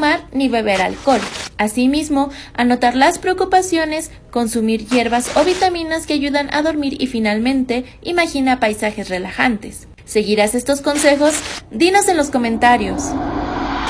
fumar ni beber alcohol. Asimismo, anotar las preocupaciones, consumir hierbas o vitaminas que ayudan a dormir y finalmente, imagina paisajes relajantes. ¿Seguirás estos consejos? Dinos en los comentarios.